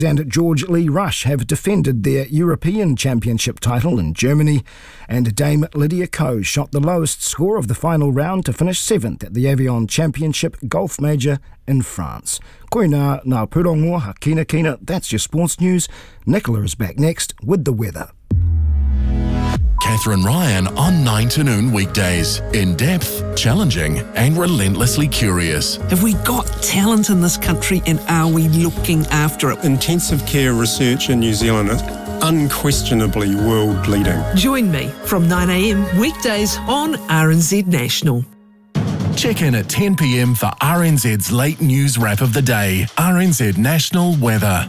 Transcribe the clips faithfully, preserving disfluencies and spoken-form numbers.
and George Lee Rush have defended their European Championship title in Germany, and Dame Lydia Ko shot the lowest score of the final round to finish seventh at the Avion Championship Golf Major in France. Koina ngā purongo ha kina kina, that's your sports news. Nicola is back next with the weather. Catherine Ryan on nine to noon weekdays. In depth, challenging and relentlessly curious. Have we got talent in this country, and are we looking after it? Intensive care research in New Zealand is unquestionably world leading. Join me from nine a m weekdays on R N Z National. Check in at ten p m for R N Z's late news wrap of the day. R N Z National Weather.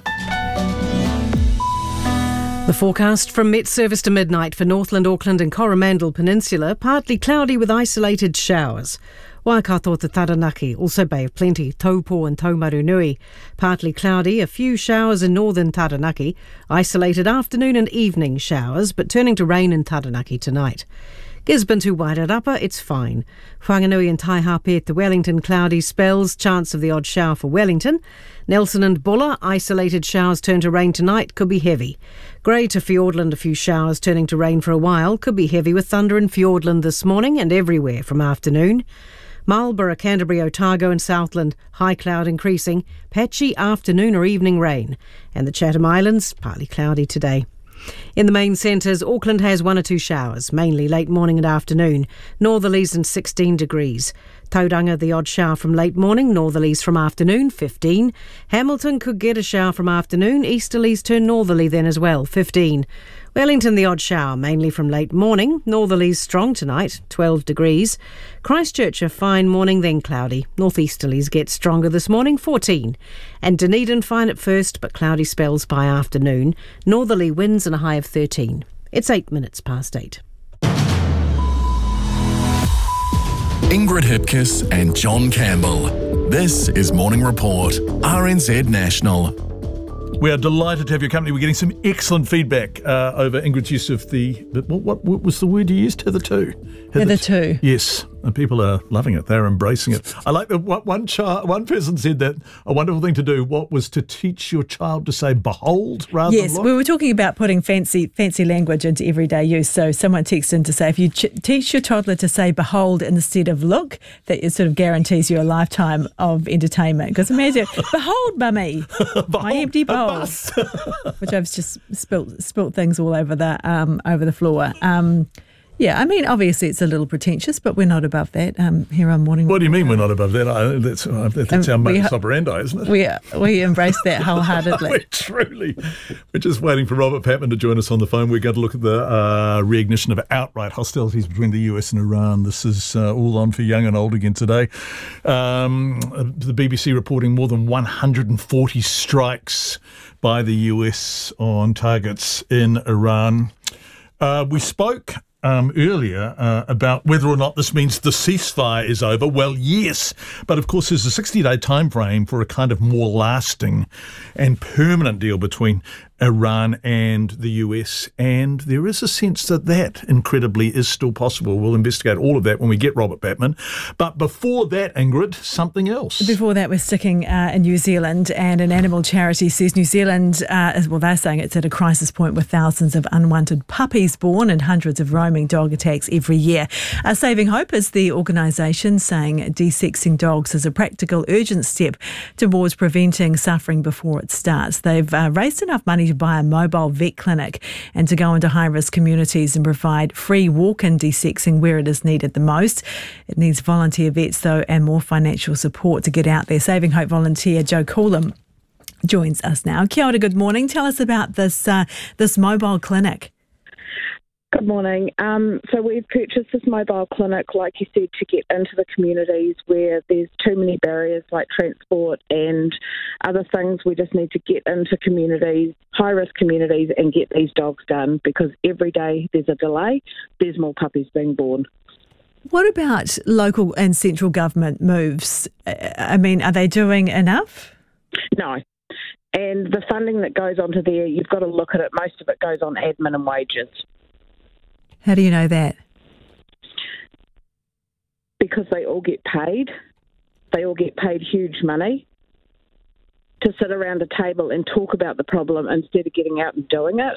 The forecast from Met Service to midnight for Northland, Auckland and Coromandel Peninsula, partly cloudy with isolated showers. Waikato to Taranaki, also Bay of Plenty, Taupo and Taumarunui. Partly cloudy, a few showers in northern Taranaki, isolated afternoon and evening showers, but turning to rain in Taranaki tonight. Gisborne to Wairarapa, it's fine. Whanganui and Taihape to Wellington, cloudy spells, chance of the odd shower for Wellington. Nelson and Buller, isolated showers turn to rain tonight, could be heavy. Grey to Fiordland, a few showers turning to rain for a while, could be heavy with thunder in Fiordland this morning and everywhere from afternoon. Marlborough, Canterbury, Otago and Southland, high cloud increasing, patchy afternoon or evening rain. And the Chatham Islands, partly cloudy today. In the main centres, Auckland has one or two showers, mainly late morning and afternoon. Northerlies and sixteen degrees. Tauranga, the odd shower from late morning, northerlies from afternoon, fifteen. Hamilton could get a shower from afternoon, easterlies turn northerly then as well, fifteen. Wellington, the odd shower, mainly from late morning, northerlies strong tonight, twelve degrees. Christchurch, a fine morning, then cloudy. Northeasterlies get stronger this morning, fourteen. And Dunedin, fine at first, but cloudy spells by afternoon. Northerly winds and a high of thirteen. It's eight minutes past eight. Ingrid Hipkiss and John Campbell. This is Morning Report, R N Z National. We are delighted to have your company. We're getting some excellent feedback uh, over Ingrid's use of the, the what, what, what was the word you used? Hitherto. Hitherto. Yes, and people are loving it. They're embracing it. I like that one child, one person said that a wonderful thing to do, what was to teach your child to say behold rather yes, than look. We were talking about putting fancy fancy language into everyday use. So someone texted in to say if you ch- teach your toddler to say behold instead of look, that it sort of guarantees you a lifetime of entertainment. Because imagine, behold, mummy, my empty bowl. Which I've just spilt spilt things all over the um, over the floor. Um, yeah, I mean, obviously it's a little pretentious, but we're not above that um, here on Morning. What do you mean we're not above that? I, that's uh, that's um, our modus operandi, isn't it? We we embrace that wholeheartedly. we truly. We're just waiting for Robert Patman to join us on the phone. We're going to look at the uh, reignition of outright hostilities between the U S and Iran. This is uh, all on for young and old again today. Um, the B B C reporting more than one hundred forty strikes by the U S on targets in Iran. Uh, we spoke um, earlier uh, about whether or not this means the ceasefire is over. Well, yes, but of course there's a sixty-day time frame for a kind of more lasting and permanent deal between Iran and the U S, and there is a sense that that, incredibly, is still possible. We'll investigate all of that when we get Robert Patman. But before that, Ingrid, something else. Before that, we're sticking uh, in New Zealand, and an animal charity says New Zealand, uh, well, they're saying it's at a crisis point with thousands of unwanted puppies born and hundreds of roaming dog attacks every year. Uh, Saving Hope is the organisation saying desexing dogs is a practical, urgent step towards preventing suffering before it starts. They've uh, raised enough money to buy a mobile vet clinic and to go into high-risk communities and provide free walk-in desexing where it is needed the most. It needs volunteer vets, though, and more financial support to get out there. Saving Hope volunteer Joe Coolum joins us now. Kia ora, good morning. Tell us about this uh, this mobile clinic. Good morning. Um, so we've purchased this mobile clinic, like you said, to get into the communities where there's too many barriers like transport and other things. We just need to get into communities, high-risk communities, and get these dogs done, because every day there's a delay, there's more puppies being born. What about local and central government moves? I mean, are they doing enough? No. And the funding that goes onto there, you've got to look at it. Most of it goes on admin and wages. How do you know that? Because they all get paid. They all get paid huge money. to sit around a table and talk about the problem instead of getting out and doing it.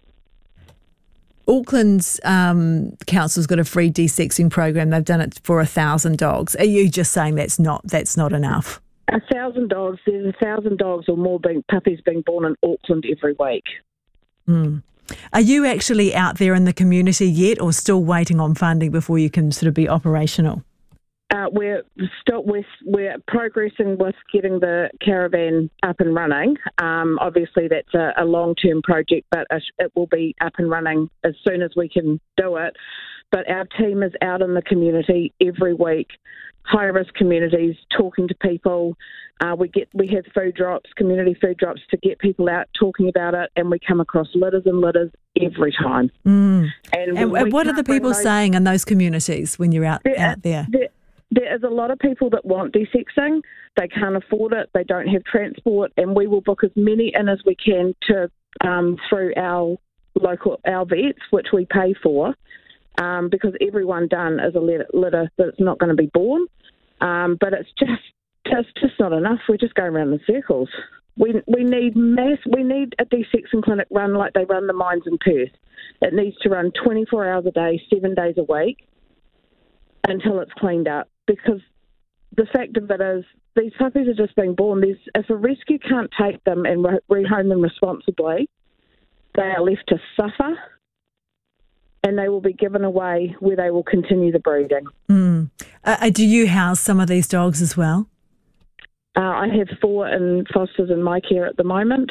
Auckland's um, council's got a free de-sexing program. They've done it for a thousand dogs. Are you just saying that's not that's not enough? A thousand dogs. There's a thousand dogs or more being puppies being born in Auckland every week. Mm. Are you actually out there in the community yet, or still waiting on funding before you can sort of be operational? Uh, we're still we're, we're progressing with getting the caravan up and running. Um, obviously, that's a, a long-term project, but it will be up and running as soon as we can do it. But our team is out in the community every week, high-risk communities, talking to people. Uh, we get we have food drops, community food drops, to get people out talking about it, and we come across litters and litters every time. Mm. And, and, and what are the people those, saying in those communities when you're out there, out there? there? There is a lot of people that want de-sexing. They can't afford it. They don't have transport, and we will book as many in as we can to um, through our local our vets, which we pay for, um, because everyone done is a litter, litter that's not going to be born. Um, but it's just just just not enough. We're just going around in circles. We we need mass. We need a de-sexing clinic run like they run the mines in Perth. It needs to run twenty-four hours a day, seven days a week, until it's cleaned up. Because the fact of it is, these puppies are just being born. There's, if a rescue can't take them and re- rehome them responsibly, they are left to suffer, and they will be given away where they will continue the breeding. Mm. Uh, do you house some of these dogs as well? Uh, I have four in fosters in my care at the moment.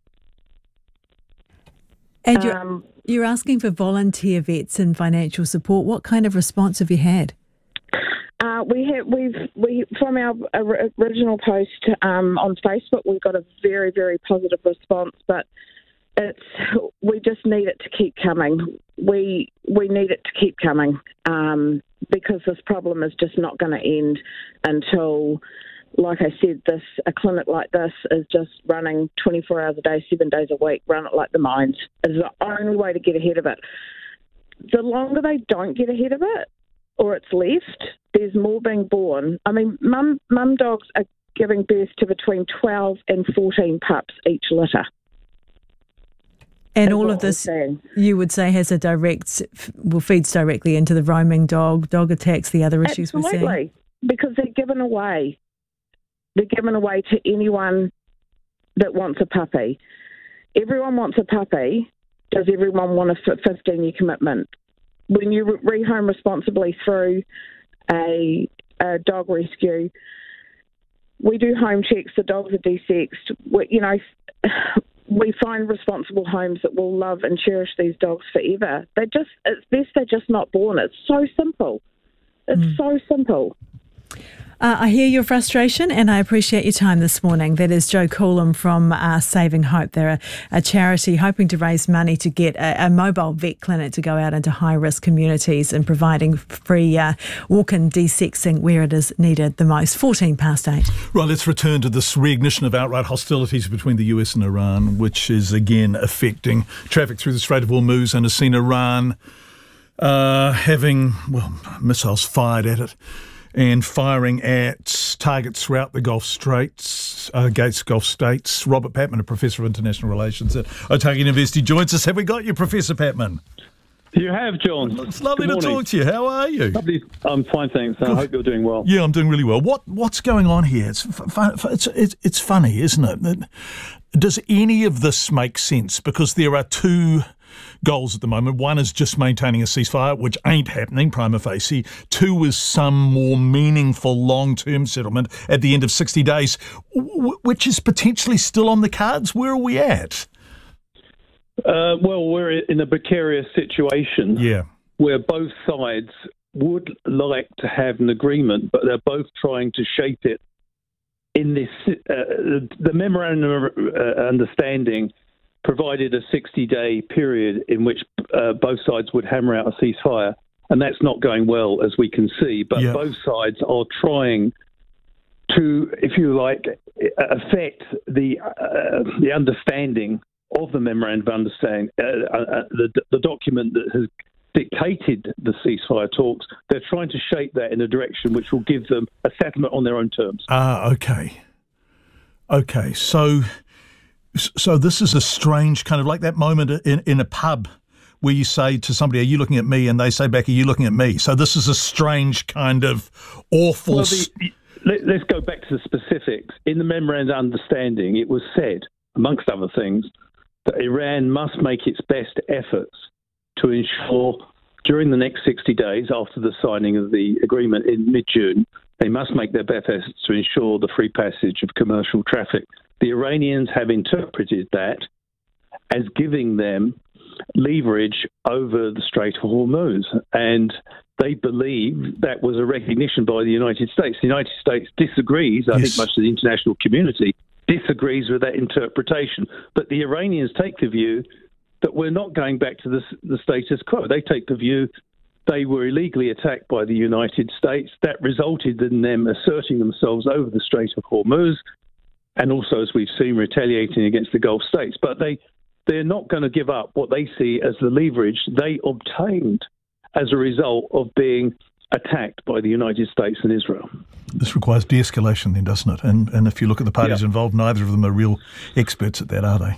And you're, um, you're asking for volunteer vets and financial support. What kind of response have you had? Uh, we have we've we from our original post um, on Facebook, we got a very very positive response, but it's we just need it to keep coming. We we need it to keep coming um, because this problem is just not going to end until, like I said, this a clinic like this is just running twenty-four hours a day, seven days a week. Run it like the mines is the only way to get ahead of it. The longer they don't get ahead of it, or it's left, there's more being born. I mean, mum mum dogs are giving birth to between twelve and fourteen pups each litter. And all of this, you would say, has a direct, well, feeds directly into the roaming dog, dog attacks, the other issues we're seeing? Absolutely, because they're given away. They're given away to anyone that wants a puppy. Everyone wants a puppy. Does everyone want a fifteen-year commitment? When you rehome responsibly through a, a dog rescue, we do home checks. The dogs are de-sexed. We, you know, we find responsible homes that will love and cherish these dogs forever. They just, it's best they're just not born. It's so simple. It's mm. so simple. Uh, I hear your frustration and I appreciate your time this morning. That is Jo Coolum from uh, Saving Hope. They're a, a charity hoping to raise money to get a, a mobile vet clinic to go out into high-risk communities and providing free uh, walk-in de-sexing where it is needed the most. fourteen past eight. Right, let's return to this reignition of outright hostilities between the U S and Iran, which is again affecting traffic through the Strait of Hormuz, and has seen Iran uh, having, well, missiles fired at it and firing at targets throughout the Gulf Straits, uh, Gates Gulf States. Robert Patman, a Professor of International Relations at Otago University, joins us. Have we got you, Professor Patman? You have, John. It's lovely to talk to you. How are you? Lovely. I'm fine, thanks. I hope you're doing well. Yeah, I'm doing really well. What What's going on here? It's it's it's, it's funny, isn't it? Does any of this make sense? Because there are two goals at the moment. One is just maintaining a ceasefire, which ain't happening prima facie. Two is some more meaningful long-term settlement at the end of sixty days, w- which is potentially still on the cards. Where are we at? Uh, well, we're in a precarious situation. Yeah. Where both sides would like to have an agreement, but they're both trying to shape it in this. Uh, the memorandum of uh, understanding provided a sixty-day period in which uh, both sides would hammer out a ceasefire, and that's not going well, as we can see. But yeah. both sides are trying to, if you like, affect the uh, the understanding of the memorandum of understanding, uh, uh, the, the document that has dictated the ceasefire talks. They're trying to shape that in a direction which will give them a settlement on their own terms. Ah, okay. Okay, so so this is a strange kind of like that moment in, in a pub where you say to somebody, are you looking at me? And they say back, are you looking at me? So this is a strange kind of awful... Well, the, let, let's go back to the specifics. In the Memorandum of Understanding, it was said, amongst other things, that Iran must make its best efforts to ensure during the next sixty days after the signing of the agreement in mid-June, they must make their best efforts to ensure the free passage of commercial traffic. The Iranians have interpreted that as giving them leverage over the Strait of Hormuz, and they believe that was a recognition by the United States. The United States disagrees. I yes. think much of the international community disagrees with that interpretation. But the Iranians take the view that we're not going back to the, the status quo. They take the view they were illegally attacked by the United States. That resulted in them asserting themselves over the Strait of Hormuz, and also, as we've seen, retaliating against the Gulf states. But they, they're not going to give up what they see as the leverage they obtained as a result of being attacked by the United States and Israel. This requires de-escalation then, doesn't it? And and if you look at the parties yeah. involved, neither of them are real experts at that, are they?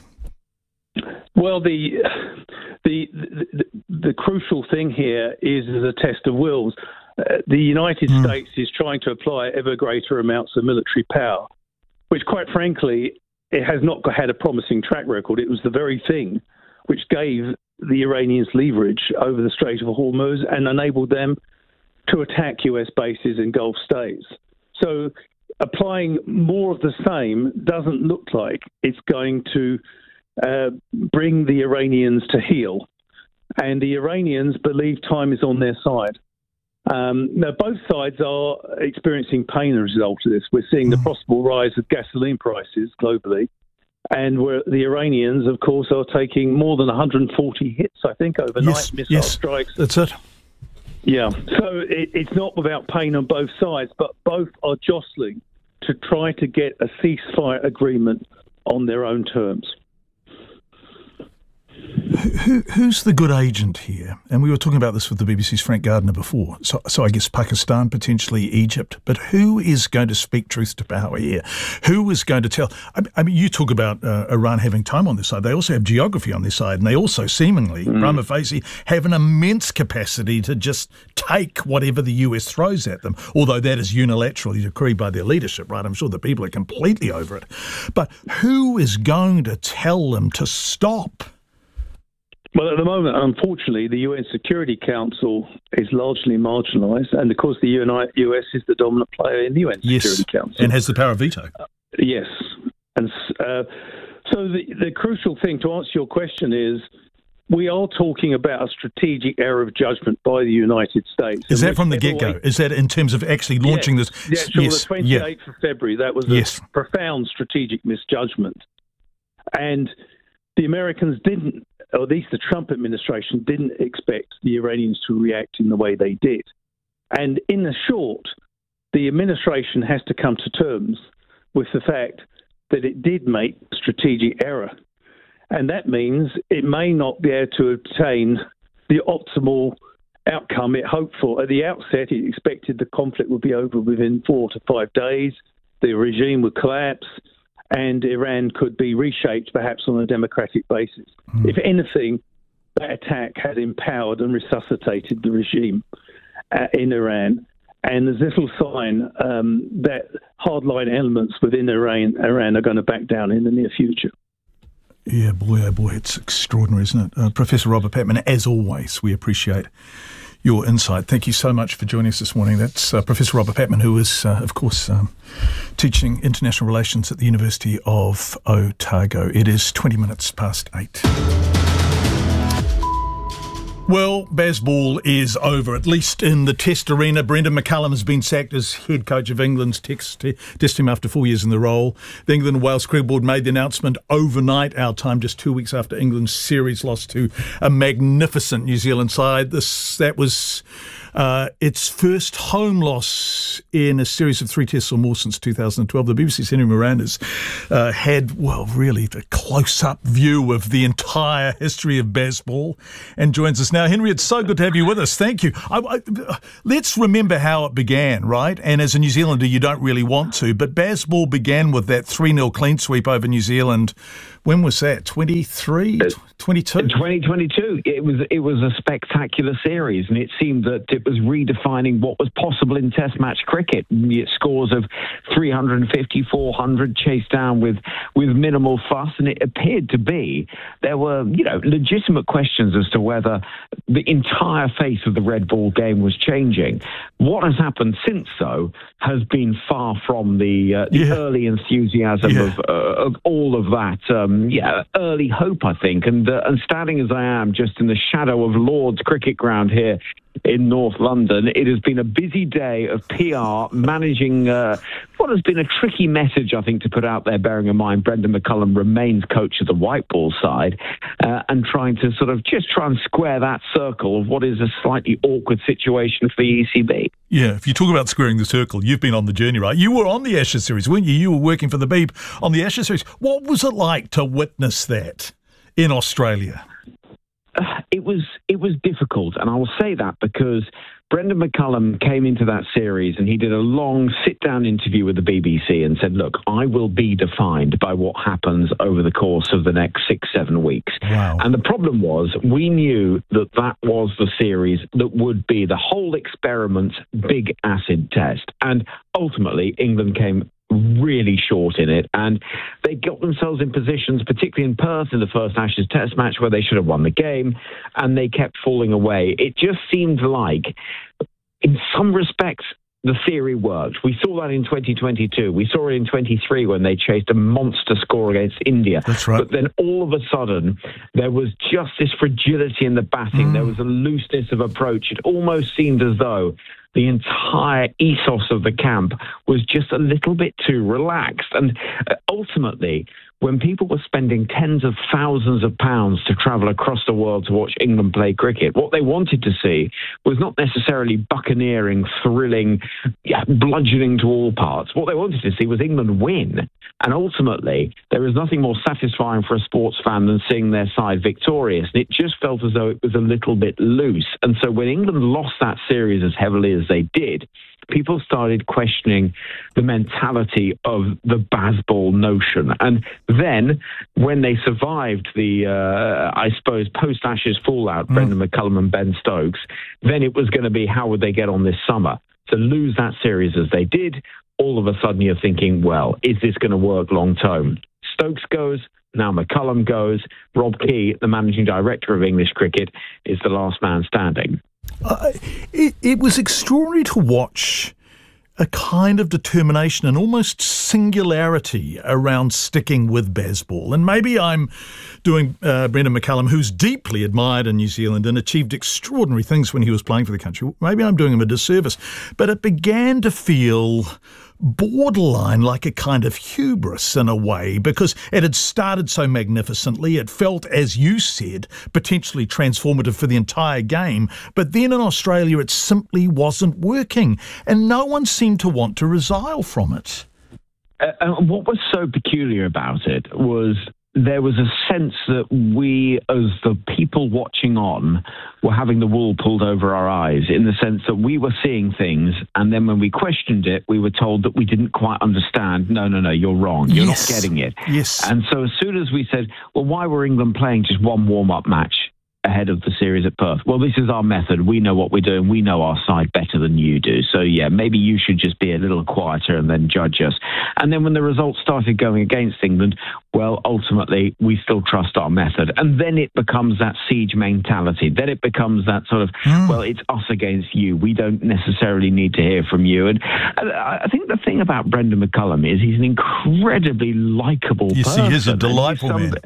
Well, the, the the the crucial thing here is, is a test of wills. Uh, the United mm. States is trying to apply ever greater amounts of military power, which, quite frankly, it has not had a promising track record. It was the very thing which gave the Iranians leverage over the Strait of Hormuz and enabled them to attack U S bases in Gulf states. So applying more of the same doesn't look like it's going to uh, bring the Iranians to heel. And the Iranians believe time is on their side. Um, now, both sides are experiencing pain as a result of this. We're seeing the possible rise of gasoline prices globally. And where the Iranians, of course, are taking more than one hundred forty hits, I think, overnight yes, missile yes, strikes. That's it. Yeah, so it, it's not without pain on both sides, but both are jostling to try to get a ceasefire agreement on their own terms. Who, who's the good agent here? And we were talking about this with the B B C's Frank Gardner before. So, so I guess Pakistan, potentially Egypt. But who is going to speak truth to power here? Who is going to tell? I, I mean, you talk about uh, Iran having time on this side. They also have geography on this side. And they also seemingly, mm. prima facie, have an immense capacity to just take whatever the U S throws at them. Although that is unilaterally decreed by their leadership, right? I'm sure the people are completely over it. But who is going to tell them to stop? Well, at the moment, unfortunately, the U N Security Council is largely marginalised, and of course the U S is the dominant player in the U N yes, Security Council. And has the power of veto. Uh, yes. And uh, so the, the crucial thing to answer your question is, we are talking about a strategic error of judgment by the United States. Is that from the get-go? Way, is that in terms of actually launching yes, this? Yes, yes, the twenty-eighth yeah. of February, that was yes. a profound strategic misjudgment. And the Americans didn't, or at least the Trump administration didn't expect the Iranians to react in the way they did. And in the short, the administration has to come to terms with the fact that it did make a strategic error. And that means it may not be able to obtain the optimal outcome it hoped for. At the outset, it expected the conflict would be over within four to five days, the regime would collapse, and Iran could be reshaped perhaps on a democratic basis. Mm. If anything, that attack has empowered and resuscitated the regime uh, in Iran. And there's little sign um, that hardline elements within Iran, Iran are going to back down in the near future. Yeah, boy, oh boy, it's extraordinary, isn't it? Uh, Professor Robert Patman, as always, we appreciate your insight. Thank you so much for joining us this morning. That's uh, Professor Robert Patman, who is, uh, of course, um, teaching international relations at the University of Otago. It is twenty minutes past eight. Well, Bazball is over, at least in the Test arena. Brendan McCullum has been sacked as head coach of England's Test, test team after four years in the role. The England and Wales Cricket Board made the announcement overnight, our time, just two weeks after England's series loss to a magnificent New Zealand side. This That was Uh, its first home loss in a series of three tests or more since two thousand twelve. The B B C's Henry Miranda's uh, had, well, really the close-up view of the entire history of Bazball and joins us now. Henry, it's so good to have you with us. Thank you. I, I, let's remember how it began, right? And as a New Zealander, you don't really want to, but Bazball began with that three nil clean sweep over New Zealand. When was that? twenty-three? twenty-two? twenty twenty-two. It was it was a spectacular series, and it seemed that it was redefining what was possible in Test match cricket. Scores of three fifty, four hundred chased down with with minimal fuss, and it appeared to be there were you know legitimate questions as to whether the entire face of the red ball game was changing. What has happened since, though, has been far from the uh, the yeah. early enthusiasm yeah. of, uh, of all of that. Um, yeah, early hope, I think, and uh, and standing as I am just in the shadow of Lord's cricket ground here in North London, it has been a busy day of P R, managing uh, what has been a tricky message, I think, to put out there, bearing in mind Brendan McCullum remains coach of the white ball side, uh, and trying to sort of just try and square that circle of what is a slightly awkward situation for the E C B. Yeah, if you talk about squaring the circle, you've been on the journey, right? You were on the Ashes series, weren't you? You were working for the Beeb on the Ashes series. What was it like to witness that in Australia? Uh, it was it was difficult, and I will say that because Brendan McCullum came into that series and he did a long sit-down interview with the B B C and said, look, I will be defined by what happens over the course of the next six, seven weeks. Wow. And the problem was we knew that that was the series that would be the whole experiment's big acid test. And ultimately, England came really short in it, and they got themselves in positions, particularly in Perth in the first Ashes Test match, where they should have won the game, and they kept falling away. It just seemed like, in some respects, the theory worked. We saw that in twenty twenty-two. We saw it in twenty-three when they chased a monster score against India. That's right. But then all of a sudden, there was just this fragility in the batting. Mm. There was a looseness of approach. It almost seemed as though the entire ethos of the camp was just a little bit too relaxed. And ultimately, when people were spending tens of thousands of pounds to travel across the world to watch England play cricket, what they wanted to see was not necessarily buccaneering, thrilling, yeah, bludgeoning to all parts. What they wanted to see was England win. And ultimately, there is nothing more satisfying for a sports fan than seeing their side victorious. And it just felt as though it was a little bit loose. And so when England lost that series as heavily as they did, people started questioning the mentality of the Bazball notion. And then, when they survived the, uh, I suppose, post-Ashes fallout, mm. Brendan McCullum and Ben Stokes, then it was going to be, how would they get on this summer? To lose that series as they did, all of a sudden you're thinking, well, is this going to work long-term? Stokes goes, now McCullum goes. Rob Key, the managing director of English cricket, is the last man standing. Uh, it, it was extraordinary to watch a kind of determination and almost singularity around sticking with Bazball. And maybe I'm doing uh, Brendan McCullum, who's deeply admired in New Zealand and achieved extraordinary things when he was playing for the country. Maybe I'm doing him a disservice. But it began to feel borderline like a kind of hubris in a way, because it had started so magnificently. It felt, as you said, potentially transformative for the entire game. But then in Australia, it simply wasn't working, and no one seemed to want to resile from it. Uh, and what was so peculiar about it was there was a sense that we, as the people watching on, were having the wool pulled over our eyes, in the sense that we were seeing things, and then when we questioned it, we were told that we didn't quite understand. No, no, no, you're wrong. You're yes. not getting it. Yes. And so as soon as we said, well, why were England playing just one warm-up match ahead of the series at Perth? Well, this is our method. We know what we're doing. We know our side better than you do. So, yeah, maybe you should just be a little quieter and then judge us. And then when the results started going against England, well, ultimately, we still trust our method. And then it becomes that siege mentality. Then it becomes that sort of, mm. well, it's us against you. We don't necessarily need to hear from you. And I think the thing about Brendan McCullum is he's an incredibly likeable yes, person. He is a delightful he's man.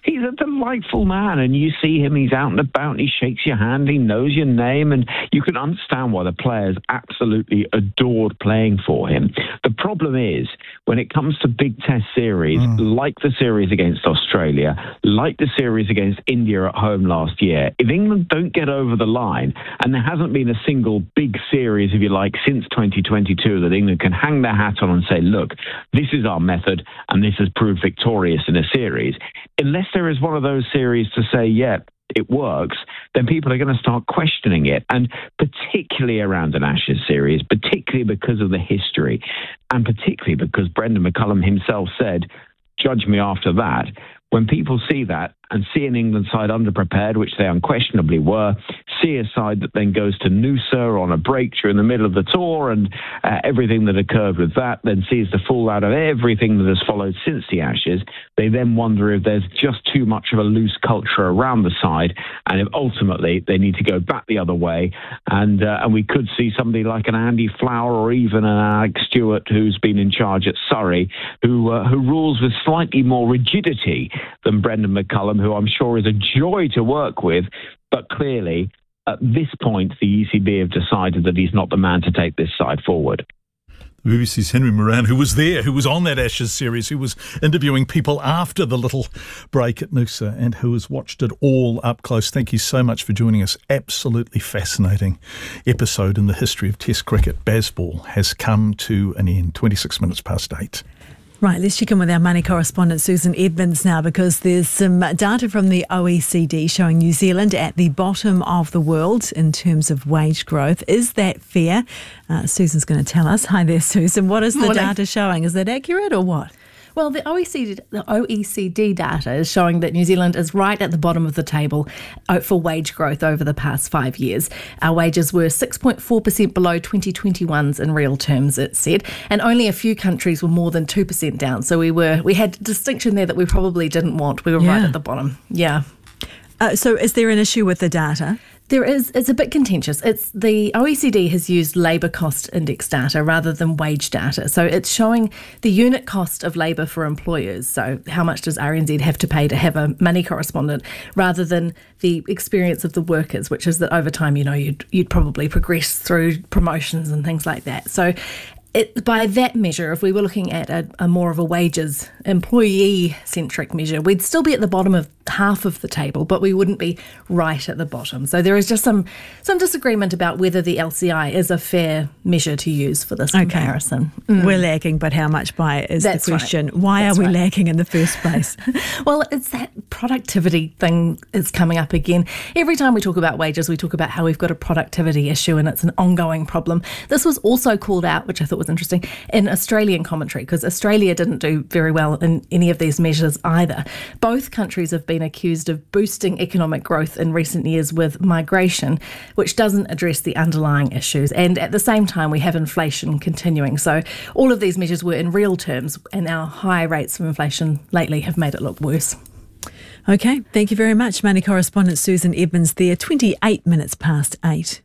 He's a delightful man, and you see him, he's out and about, and he shakes your hand, he knows your name, and you can understand why the players absolutely adored playing for him. The problem is, when it comes to big test series, mm. like the series against Australia, like the series against India at home last year, if England don't get over the line, and there hasn't been a single big series, if you like, since twenty twenty-two that England can hang their hat on and say, look, this is our method, and this has proved victorious in a series, unless there is one of those series to say, yeah, it works, then people are going to start questioning it. And particularly around an Ashes series, particularly because of the history, and particularly because Brendan McCullum himself said, judge me after that. When people see that and see an England side underprepared, which they unquestionably were, see a side that then goes to Noosa on a break during the middle of the tour and uh, everything that occurred with that, then sees the fallout of everything that has followed since the Ashes, they then wonder if there's just too much of a loose culture around the side and if ultimately they need to go back the other way. And uh, and we could see somebody like an Andy Flower or even an Alex Stewart, who's been in charge at Surrey, who, uh, who rules with slightly more rigidity than Brendan McCullum, who I'm sure is a joy to work with, but clearly at this point the E C B have decided that he's not the man to take this side forward. The B B C's Henry Moran, who was there, who was on that Ashes series, who was interviewing people after the little break at Noosa and who has watched it all up close. Thank you so much for joining us. Absolutely fascinating episode in the history of Test cricket. Bazball has come to an end, twenty-six minutes past eight. Right, let's check in with our money correspondent Susan Edmonds now, because there's some data from the O E C D showing New Zealand at the bottom of the world in terms of wage growth. Is that fair? Uh, Susan's going to tell us. Hi there, Susan. What is the Morning. data showing? Is that accurate or what? Well, the O E C D, the O E C D data is showing that New Zealand is right at the bottom of the table for wage growth over the past five years. Our wages were six point four percent below twenty twenty-one's in real terms, it said, and only a few countries were more than two percent down. So we were we had a distinction there that we probably didn't want. We were Yeah. right at the bottom. Yeah. Uh, so is there an issue with the data? There is. It's a bit contentious. It's the O E C D has used labour cost index data rather than wage data. So it's showing the unit cost of labour for employers. So how much does R N Z have to pay to have a money correspondent, rather than the experience of the workers, which is that over time, you know, you'd, you'd probably progress through promotions and things like that. So it, by that measure, if we were looking at a, a more of a wages employee-centric measure, we'd still be at the bottom of half of the table, but we wouldn't be right at the bottom. So there is just some some disagreement about whether the L C I is a fair measure to use for this Okay. comparison. Mm. We're lagging, but how much by is That's the question. right. Why That's are we right. lagging in the first place? Well, it's that productivity thing is coming up again. Every time we talk about wages, we talk about how we've got a productivity issue and it's an ongoing problem. This was also called out, which I thought was interesting, in Australian commentary, because Australia didn't do very well in any of these measures either. Both countries have been accused of boosting economic growth in recent years with migration, which doesn't address the underlying issues. And at the same time, we have inflation continuing. So all of these measures were in real terms, and our high rates of inflation lately have made it look worse. Okay, thank you very much. Money correspondent Susan Edmonds there, twenty-eight minutes past eight.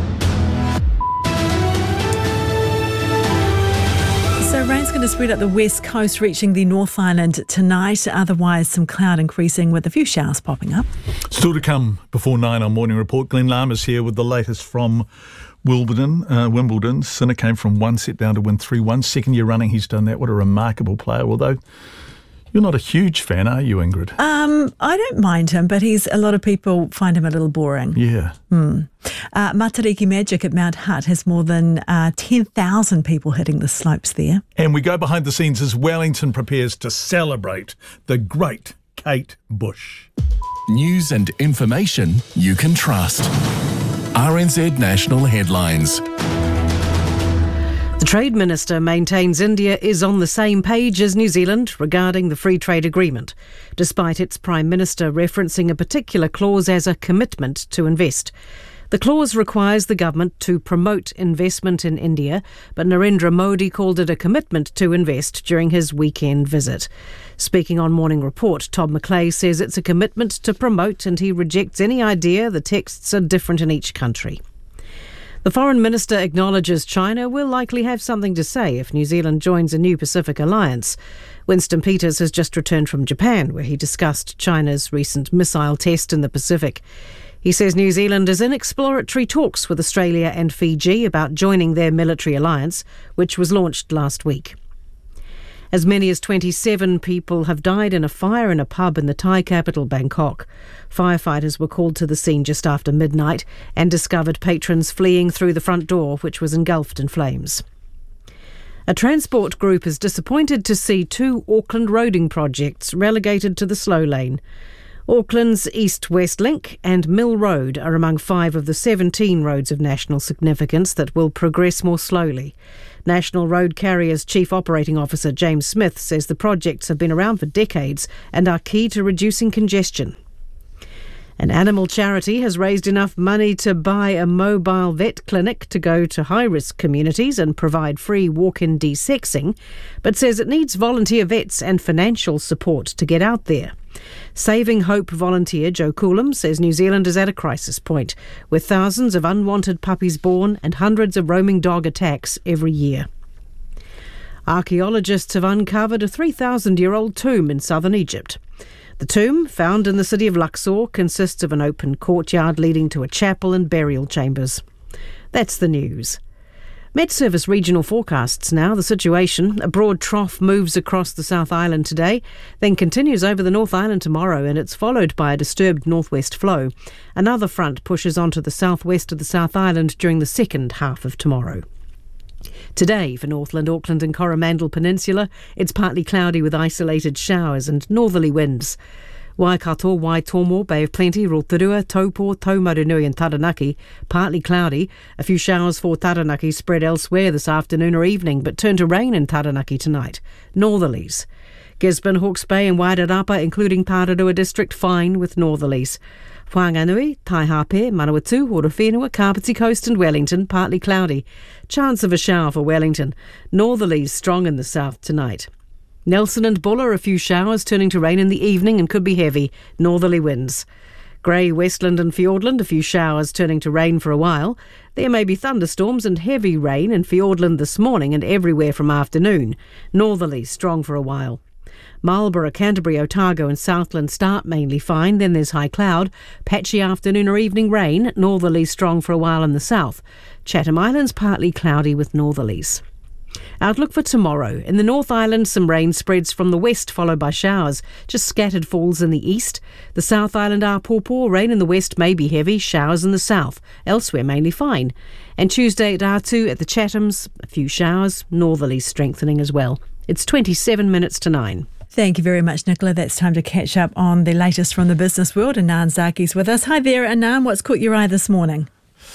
So rain's going to spread up the west coast, reaching the North Island tonight. Otherwise, some cloud increasing with a few showers popping up. Still to come before nine on Morning Report. Glenn Lamer's here with the latest from Wimbledon. Uh, Wimbledon. Sinner came from one set down to win three one. Second year running he's done that. What a remarkable player. Although you're not a huge fan, are you, Ingrid? Um, I don't mind him, but he's a lot of people find him a little boring. Yeah. Hmm. Uh, Matariki Magic at Mount Hutt has more than uh, ten thousand people hitting the slopes there. And we go behind the scenes as Wellington prepares to celebrate the great Kate Bush. News and information you can trust. R N Z National Headlines. The Trade Minister maintains India is on the same page as New Zealand regarding the free trade agreement, despite its Prime Minister referencing a particular clause as a commitment to invest. The clause requires the government to promote investment in India, but Narendra Modi called it a commitment to invest during his weekend visit. Speaking on Morning Report, Todd McClay says it's a commitment to promote, and he rejects any idea the texts are different in each country. The Foreign Minister acknowledges China will likely have something to say if New Zealand joins a new Pacific alliance. Winston Peters has just returned from Japan, where he discussed China's recent missile test in the Pacific. He says New Zealand is in exploratory talks with Australia and Fiji about joining their military alliance, which was launched last week. As many as twenty-seven people have died in a fire in a pub in the Thai capital, Bangkok. Firefighters were called to the scene just after midnight and discovered patrons fleeing through the front door, which was engulfed in flames. A transport group is disappointed to see two Auckland roading projects relegated to the slow lane. Auckland's East-West Link and Mill Road are among five of the seventeen roads of national significance that will progress more slowly. National Road Carriers Chief Operating Officer James Smith says the projects have been around for decades and are key to reducing congestion. An animal charity has raised enough money to buy a mobile vet clinic to go to high-risk communities and provide free walk-in desexing, but says it needs volunteer vets and financial support to get out there. Saving Hope volunteer Joe Coolum says New Zealand is at a crisis point, with thousands of unwanted puppies born and hundreds of roaming dog attacks every year. Archaeologists have uncovered a three thousand year old tomb in southern Egypt. The tomb, found in the city of Luxor, consists of an open courtyard leading to a chapel and burial chambers. That's the news. Met Service regional forecasts now. The situation: a broad trough moves across the South Island today, then continues over the North Island tomorrow, and it's followed by a disturbed northwest flow. Another front pushes onto the southwest of the South Island during the second half of tomorrow. Today, for Northland, Auckland and Coromandel Peninsula, it's partly cloudy with isolated showers and northerly winds. Waikato, Waitomo, Bay of Plenty, Rotorua, Taupo, Taumarunui and Taranaki, partly cloudy. A few showers for Taranaki spread elsewhere this afternoon or evening, but turn to rain in Taranaki tonight. Northerlies. Gisborne, Hawke's Bay and Wairarapa, including Tararua District, fine with northerlies. Whanganui, Taihape, Manawatu, Horowhenua, Kapiti Coast and Wellington, partly cloudy. Chance of a shower for Wellington. Northerlies strong in the south tonight. Nelson and Buller, a few showers turning to rain in the evening and could be heavy, northerly winds. Grey, Westland and Fiordland, a few showers turning to rain for a while. There may be thunderstorms and heavy rain in Fiordland this morning and everywhere from afternoon. Northerly strong for a while. Marlborough, Canterbury, Otago and Southland start mainly fine, then there's high cloud. Patchy afternoon or evening rain, northerly strong for a while in the south. Chatham Islands partly cloudy with northerlies. Outlook for tomorrow. In the North Island, some rain spreads from the west, followed by showers. Just scattered falls in the east. The South Island Apōpō, rain in the west may be heavy, showers in the south. Elsewhere, mainly fine. And Tuesday at Atu at the Chathams, a few showers, northerly strengthening as well. It's twenty-seven minutes to nine. Thank you very much, Nicola. That's time to catch up on the latest from the business world. Anand Zaki's with us. Hi there, Anand. What's caught your eye this morning?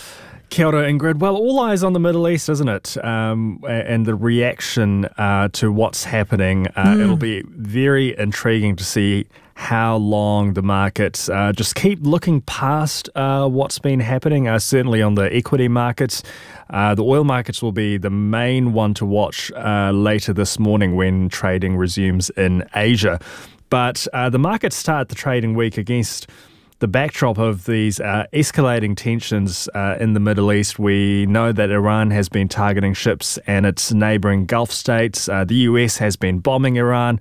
Kia ora, Ingrid. Well, all eyes on the Middle East, isn't it? Um, and the reaction uh, to what's happening. Uh, mm. It'll be very intriguing to see how long the markets uh, just keep looking past uh, what's been happening, uh, certainly on the equity markets. Uh, the oil markets will be the main one to watch uh, later this morning when trading resumes in Asia. But uh, the markets start the trading week against the backdrop of these uh, escalating tensions uh, in the Middle East. We know that Iran has been targeting ships and its neighbouring Gulf states. Uh, the U S has been bombing Iran.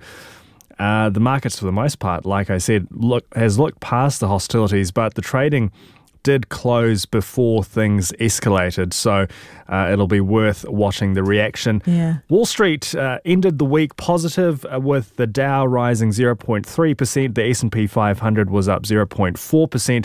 Uh, the markets, for the most part, like I said, look has looked past the hostilities, but the trading did close before things escalated, so uh, it'll be worth watching the reaction. Yeah. Wall Street uh, ended the week positive uh, with the Dow rising zero point three percent, the S and P five hundred was up zero point four percent,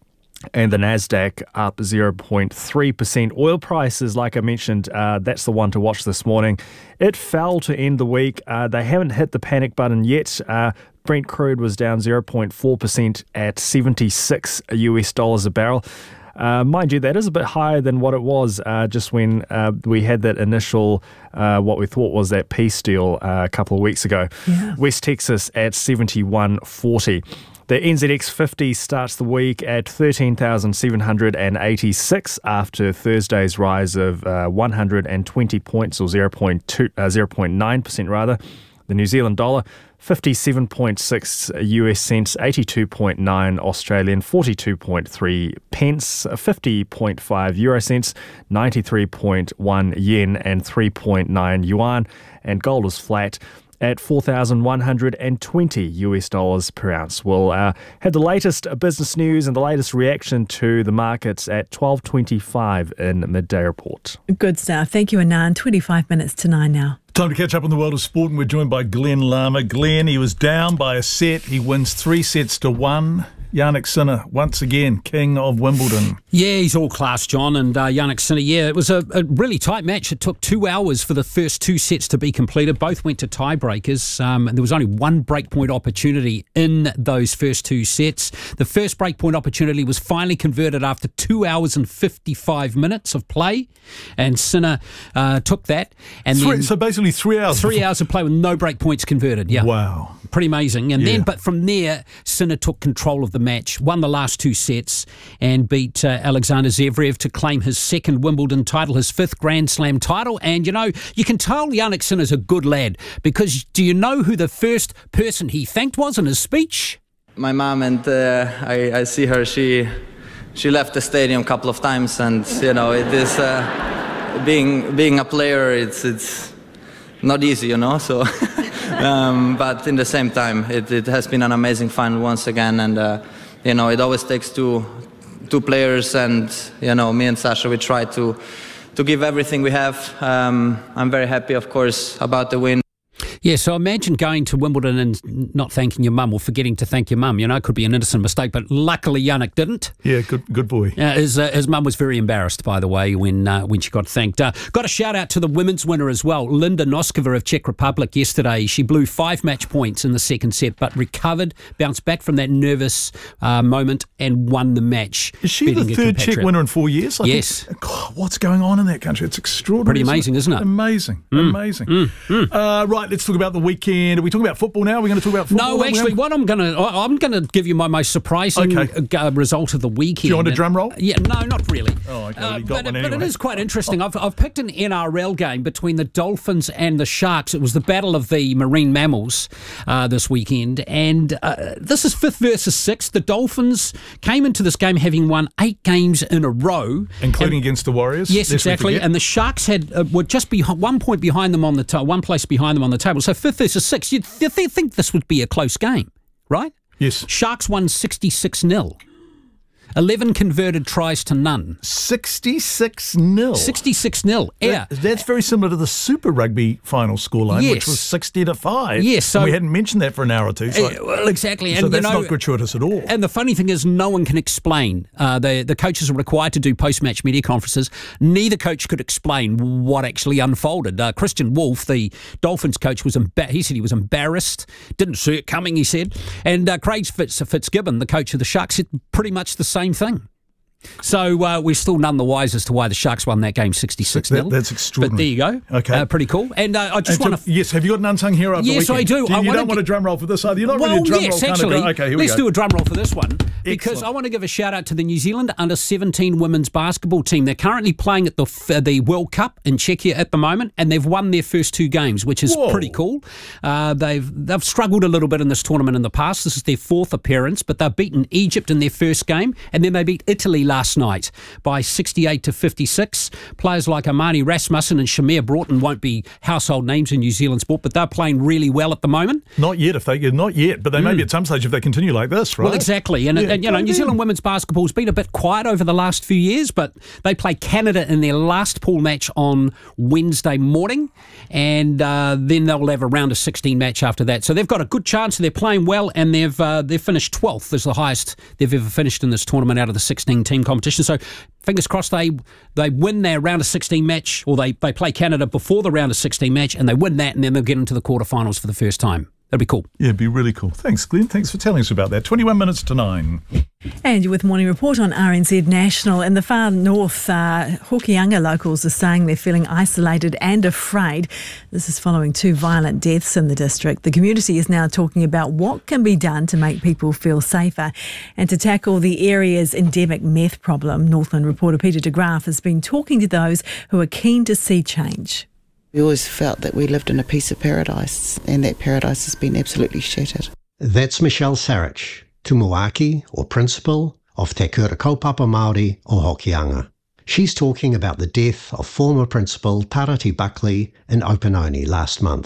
and the Nasdaq up zero point three percent. Oil prices, like I mentioned, uh, that's the one to watch this morning. It fell to end the week. Uh, they haven't hit the panic button yet. Uh, Brent crude was down zero point four percent at seventy-six U S dollars a barrel. Uh, mind you, that is a bit higher than what it was uh, just when uh, we had that initial, uh, what we thought was that peace deal uh, a couple of weeks ago. Yeah. West Texas at seventy-one forty. The N Z X fifty starts the week at thirteen thousand seven hundred eighty-six after Thursday's rise of uh, one hundred twenty points, or zero point two, uh, zero point nine percent rather. The New Zealand dollar, fifty-seven point six U S cents, eighty-two point nine Australian, forty-two point three pence, fifty point five euro cents, ninety-three point one yen and three point nine yuan. And gold is flat at four thousand one hundred twenty US dollars per ounce. We'll uh, have the latest business news and the latest reaction to the markets at twelve twenty-five in Midday Report. Good stuff. Thank you, Anand. twenty-five minutes to nine now. Time to catch up on the world of sport, and we're joined by Glenn Lama. Glenn, he was down by a set. He wins three sets to one. Jannik Sinner, once again, king of Wimbledon. Yeah, he's all class, John, and uh, Jannik Sinner, yeah, it was a, a really tight match. It took two hours for the first two sets to be completed. Both went to tiebreakers. Um, there was only one breakpoint opportunity in those first two sets. The first breakpoint opportunity was finally converted after two hours and fifty-five minutes of play, and Sinner uh, took that. And three, then so basically three hours. Three before. hours of play with no breakpoints converted, yeah. Wow. Pretty amazing. And yeah. then, but from there, Sinner took control of the match, won the last two sets, and beat uh, Alexander Zverev to claim his second Wimbledon title, his fifth Grand Slam title. And, you know, you can tell Jannik Sinner's a good lad, because do you know who the first person he thanked was in his speech? My mom, and uh, I, I see her, she she left the stadium a couple of times, and, you know, it is, uh, being being a player, it's it's not easy, you know, so... um, but in the same time, it, it has been an amazing final once again, and uh, you know, it always takes two two players, and you know, me and Sasha, we try to to give everything we have. Um, I'm very happy, of course, about the win. Yeah, so imagine going to Wimbledon and not thanking your mum or forgetting to thank your mum. You know, it could be an innocent mistake, but luckily Jannik didn't. Yeah, good good boy. Uh, his uh, his mum was very embarrassed, by the way, when uh, when she got thanked. Uh, got a shout out to the women's winner as well, Linda Noskova of Czech Republic yesterday. She blew five match points in the second set, but recovered, bounced back from that nervous uh, moment and won the match. Is she the third Czech winner in four years? I yes. Think, God, what's going on in that country? It's extraordinary. Pretty amazing, isn't it? Amazing, mm. amazing. Mm. Mm. Uh, right, let's talk about the weekend. Are we talking about football now? Are we going to talk about football? No, actually, what I'm going to I'm going to give you my most surprising okay. uh, result of the weekend. Do you want a drum roll? Yeah, no, not really. Oh, okay. Uh, Well, you got but, one but anyway. it is quite interesting. I've I've picked an N R L game between the Dolphins and the Sharks. It was the battle of the marine mammals uh, this weekend, and uh, this is fifth versus sixth. The Dolphins came into this game having won eight games in a row, including and, against the Warriors. Yes, exactly. And the Sharks had uh, were just behind, one point behind them on the ta- one place behind them on the table. So fifth versus sixth. You'd th- th- think this would be a close game, right? Yes. Sharks won sixty-six nil. eleven converted tries to none. sixty-six nil. sixty-six nil. Yeah. That, that's very similar to the Super Rugby final scoreline, yes. which was sixty to five. Yes. So, and we hadn't mentioned that for an hour or two. So, uh, well, exactly. So and, that's you know, not gratuitous at all. And the funny thing is, no one can explain. Uh, the, the coaches are required to do post-match media conferences. Neither coach could explain what actually unfolded. Uh, Christian Wolf, the Dolphins coach, was emba- he said he was embarrassed. Didn't see it coming, he said. And uh, Craig Fitz- Fitzgibbon, the coach of the Sharks, said pretty much the same thing. So uh, we're still none the wiser as to why the Sharks won that game sixty-six nil. That, that's extraordinary. But there you go. Okay. Uh, pretty cool. And uh, I just want to... Yes, have you got an unsung hero of yes, the weekend? Yes, I do. do you I you don't get... want a drum roll for this either? You're not well, really a drum yes, roll actually, kind of guy. Okay, here we let's go. do a drum roll for this one. Because Excellent. I want to give a shout out to the New Zealand under seventeen women's basketball team. They're currently playing at the uh, the World Cup in Czechia at the moment, and they've won their first two games, which is Whoa. pretty cool. Uh, they've they've struggled a little bit in this tournament in the past. This is their fourth appearance, but they've beaten Egypt in their first game, and then they beat Italy last night by sixty-eight to fifty-six. Players like Armani Rasmussen and Shamir Broughton won't be household names in New Zealand sport, but they're playing really well at the moment. Not yet, if they not yet, but they mm. may be at some stage if they continue like this, right? Well, exactly. And, yeah, and you know, New Zealand women's basketball's been a bit quiet over the last few years, but they play Canada in their last pool match on Wednesday morning, and uh, then they'll have a round of sixteen match after that. So they've got a good chance. They're playing well, and they've uh, they've finished twelfth. Is the highest they've ever finished in this tournament out of the sixteen team competition. So fingers crossed they they win their round of sixteen match, or they, they play Canada before the round of sixteen match, and they win that, and then they'll get into the quarterfinals for the first time. That'd be cool. Yeah, it'd be really cool. Thanks, Glenn. Thanks for telling us about that. twenty-one minutes to nine. And you're with Morning Report on R N Z National. In the far north, uh, Hokianga locals are saying they're feeling isolated and afraid. This is following two violent deaths in the district. The community is now talking about what can be done to make people feel safer and to tackle the area's endemic meth problem. Northland reporter Peter de Graaf has been talking to those who are keen to see change. We always felt that we lived in a piece of paradise, and that paradise has been absolutely shattered. That's Michelle Sarich, tumuaki or principal of Te Kura Kaupapa Māori o Hokianga. She's talking about the death of former principal Tarati Buckley in Opunoni last month.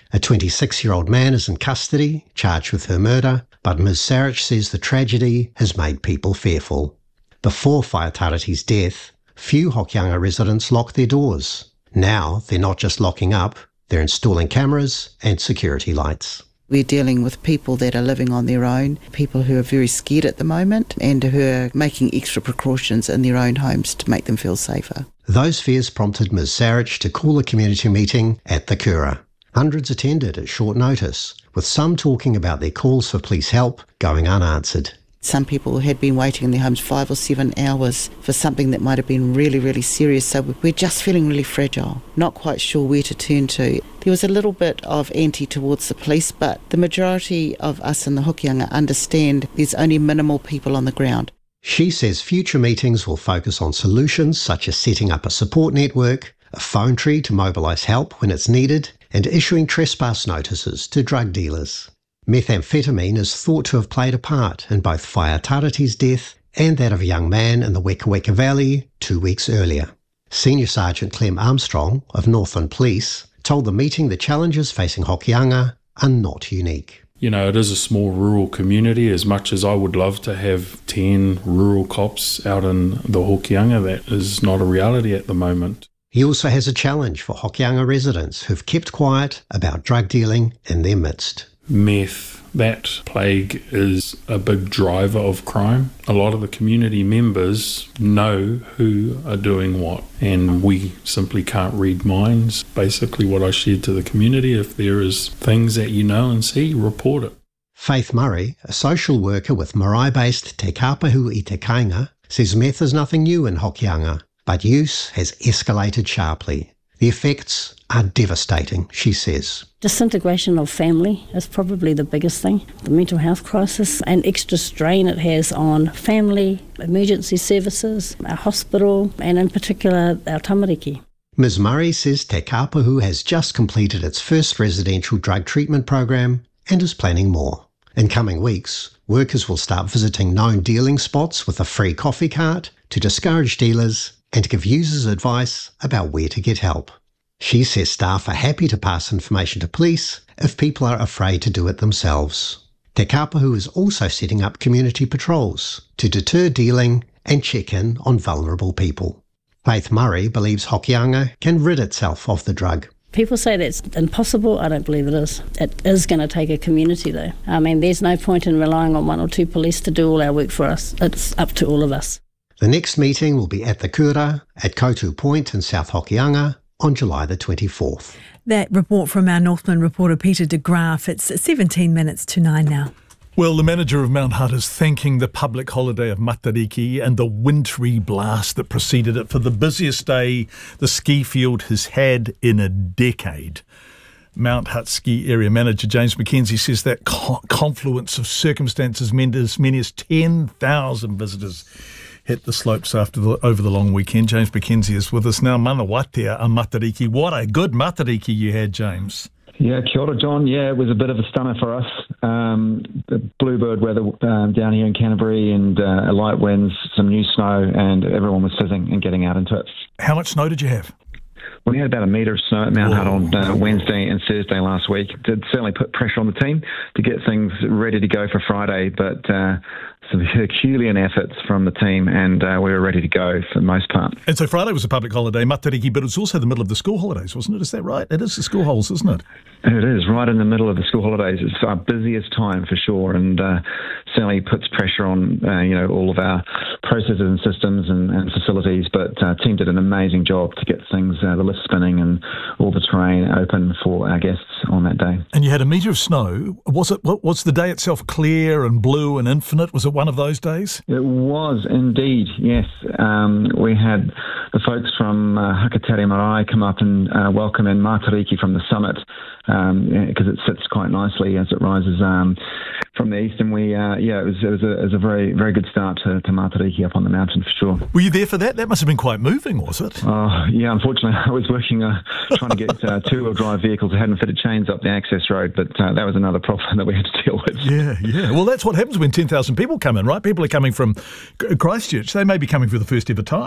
A twenty-six-year-old man is in custody, charged with her murder, but Miz Sarich says the tragedy has made people fearful. Before Whaiatarati's death, few Hokianga residents locked their doors. Now they're not just locking up, they're installing cameras and security lights. We're dealing with people that are living on their own, people who are very scared at the moment and who are making extra precautions in their own homes to make them feel safer. Those fears prompted Miz Sarich to call a community meeting at the Kura. Hundreds attended at short notice, with some talking about their calls for police help going unanswered. Some people had been waiting in their homes five or seven hours for something that might have been really, really serious. So we're just feeling really fragile, not quite sure where to turn to. There was a little bit of anti towards the police, but the majority of us in the Hokianga understand there's only minimal people on the ground. She says future meetings will focus on solutions such as setting up a support network, a phone tree to mobilise help when it's needed, and issuing trespass notices to drug dealers. Methamphetamine is thought to have played a part in both Whaiatarati's death and that of a young man in the Weka Weka Valley two weeks earlier. Senior Sergeant Clem Armstrong of Northland Police told the meeting the challenges facing Hokianga are not unique. You know, it is a small rural community. As much as I would love to have ten rural cops out in the Hokianga, that is not a reality at the moment. He also has a challenge for Hokianga residents who've kept quiet about drug dealing in their midst. Meth, that plague is a big driver of crime. A lot of the community members know who are doing what, and we simply can't read minds. Basically what I shared to the community, if there is things that you know and see, report it. Faith Murray, a social worker with marae-based Te Kāpahu i Te Kainga, says meth is nothing new in Hokianga, but use has escalated sharply. The effects are devastating, she says. Disintegration of family is probably the biggest thing. The mental health crisis and extra strain it has on family, emergency services, our hospital, and in particular our tamariki. Miz Murray says Te Kāpahu has just completed its first residential drug treatment program and is planning more. In coming weeks, workers will start visiting known dealing spots with a free coffee cart to discourage dealers and give users advice about where to get help. She says staff are happy to pass information to police if people are afraid to do it themselves. Te Kāpahu is also setting up community patrols to deter dealing and check in on vulnerable people. Faith Murray believes Hokianga can rid itself of the drug. People say that's impossible. I don't believe it is. It is going to take a community though. I mean, there's no point in relying on one or two police to do all our work for us. It's up to all of us. The next meeting will be at the Kura at Koutou Point in South Hokianga on July the twenty-fourth. That report from our Northland reporter Peter de Graaf. It's seventeen minutes to nine now. Well, the manager of Mount Hutt is thanking the public holiday of Matariki and the wintry blast that preceded it for the busiest day the ski field has had in a decade. Mount Hutt Ski Area Manager James McKenzie says that co- confluence of circumstances meant as many as ten thousand visitors hit the slopes after the, over the long weekend. James McKenzie is with us now. Mana watea a Matariki. What a good Matariki you had, James. Yeah, kia ora, John. Yeah, it was a bit of a stunner for us. Um, the bluebird weather um, down here in Canterbury and uh, light winds, some new snow, and everyone was fizzing and getting out into it. How much snow did you have? We had about a metre of snow at Mount Hutt on uh, Wednesday and Thursday last week. It did certainly put pressure on the team to get things ready to go for Friday, but uh, some Herculean efforts from the team, and uh, we were ready to go for the most part. And so Friday was a public holiday, Matariki, but it was also the middle of the school holidays, wasn't it? Is that right? It is the school holes, isn't it? It is, right in the middle of the school holidays. It's our busiest time for sure, and uh, certainly puts pressure on uh, you know all of our processes and systems and, and facilities, but uh, team did an amazing job to get things, uh, the lift spinning and all the terrain open for our guests on that day. And you had a metre of snow. Was it? Was the day itself clear and blue and infinite? Was it one of those days? It was indeed, yes. Um, we had the folks from uh, Hakatari Marae come up and uh, welcome in Matariki from the summit, because um, it sits quite nicely as it rises um, from the east. And we, uh, yeah, it was, it was, a, it was a very, very good start to, to Matariki up on the mountain for sure. Were you there for that? That must have been quite moving, was it? Oh, yeah, unfortunately, I was working, uh, trying to get uh, two-wheel drive vehicles that hadn't fitted chains up the access road, but uh, that was another problem that we had to deal with. Yeah, yeah. Well, that's what happens when ten thousand people come in, right? People are coming from Christchurch. They may be coming for the first ever time.